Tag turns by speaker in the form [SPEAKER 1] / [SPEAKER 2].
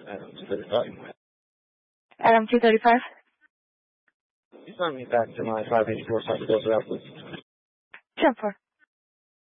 [SPEAKER 1] Adam 235.
[SPEAKER 2] Adam 235.
[SPEAKER 1] Please send me back to my 584 South Coast Route, please.
[SPEAKER 2] 10-4.